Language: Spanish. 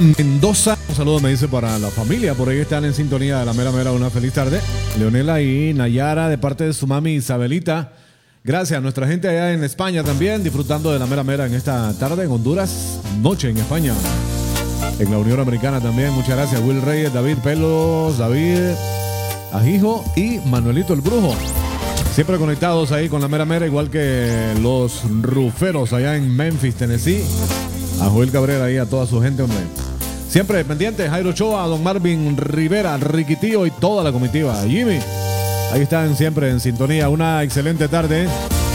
Mendoza, un saludo me dice para la familia, por ahí están en sintonía de la mera mera, una feliz tarde. Leonela y Nayara de parte de su mami Isabelita. Gracias a nuestra gente allá en España también, disfrutando de la mera mera en esta tarde en Honduras, noche en España. En la Unión Americana también, muchas gracias. Will Reyes, David Pelos, David Ajijo y Manuelito el Brujo. Siempre conectados ahí con la mera mera, igual que los ruferos allá en Memphis, Tennessee. A Joel Cabrera y a toda su gente, hombre. Siempre pendientes, Jairo Ochoa, Don Marvin Rivera, Riquitío y toda la comitiva. Jimmy, ahí están siempre en sintonía. Una excelente tarde.